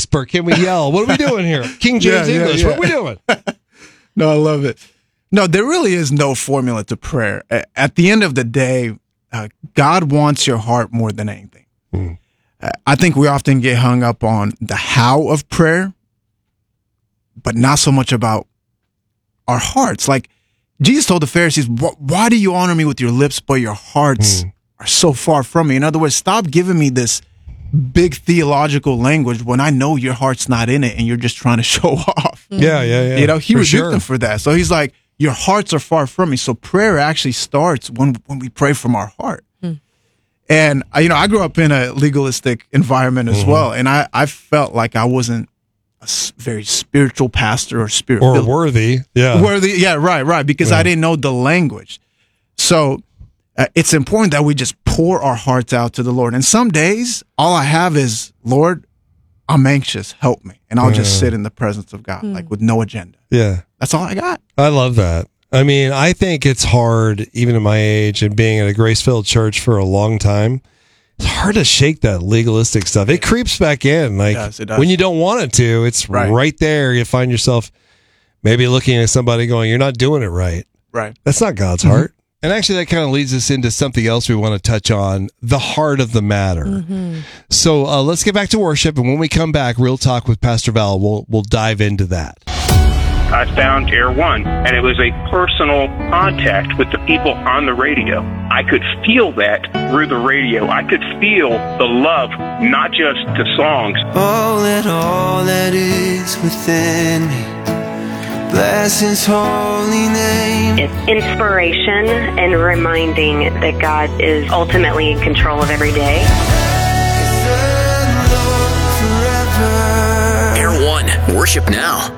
whisper? Can we yell? What are we doing here? King James English. What are we doing? No, I love it. No, there really is no formula to prayer. At the end of the day, God wants your heart more than anything. I think we often get hung up on the how of prayer, but not so much about our hearts. Like Jesus told the Pharisees, why do you honor me with your lips, but your hearts are so far from me? In other words, stop giving me this big theological language when I know your heart's not in it and you're just trying to show off. Yeah. You know, he rebuked them for that. So he's like, your hearts are far from me. So prayer actually starts when we pray from our heart. And, you know, I grew up in a legalistic environment as well. And I felt like I wasn't a very spiritual pastor or spirit-filled. Or worthy. Yeah. Worthy. Yeah, right. Because I didn't know the language. So it's important that we just pour our hearts out to the Lord. And some days, all I have is, Lord, I'm anxious. Help me. And I'll just sit in the presence of God, like with no agenda. Yeah. That's all I got. I love that. I mean, I think it's hard, even at my age and being at a grace-filled church for a long time, it's hard to shake that legalistic stuff. It creeps back in. Like, it does. when you don't want it to, it's right there. You find yourself maybe looking at somebody going, you're not doing it right. Right. That's not God's heart. And actually, that kind of leads us into something else we want to touch on, the heart of the matter. So let's get back to worship. And when we come back, Real Talk with Pastor Val, we'll dive into that. I found Air One, and it was a personal contact with the people on the radio. I could feel that through the radio. I could feel the love, not just the songs. Oh, let all that is within me bless His holy name. It's inspiration and reminding that God is ultimately in control of every day. Air One, worship now.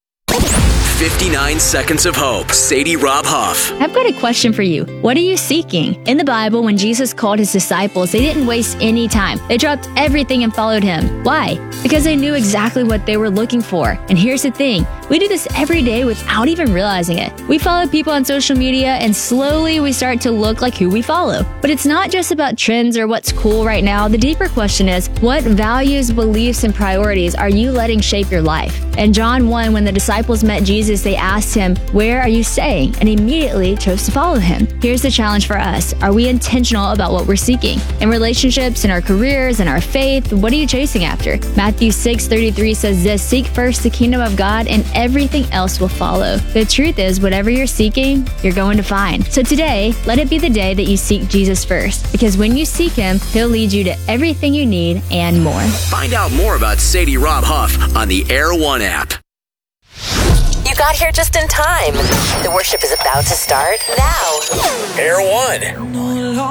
59 Seconds of Hope. Sadie Rob Huff. I've got a question for you. What are you seeking? In the Bible, when Jesus called his disciples, they didn't waste any time. They dropped everything and followed him. Why? Because they knew exactly what they were looking for. And here's the thing. We do this every day without even realizing it. We follow people on social media and slowly we start to look like who we follow. But it's not just about trends or what's cool right now. The deeper question is, what values, beliefs, and priorities are you letting shape your life? In John 1, when the disciples met Jesus, they asked him, "Where are you staying?" and immediately chose to follow him. Here's the challenge for us. Are we intentional about what we're seeking? In relationships, in our careers, in our faith, what are you chasing after? Matthew 6:33 says this, "Seek first the kingdom of God and everything else will follow." The truth is, whatever you're seeking, you're going to find. So today, let it be the day that you seek Jesus first. Because when you seek him, he'll lead you to everything you need and more. Find out more about Sadie Rob Huff on the Air One app. You got here just in time. The worship is about to start now. Air One.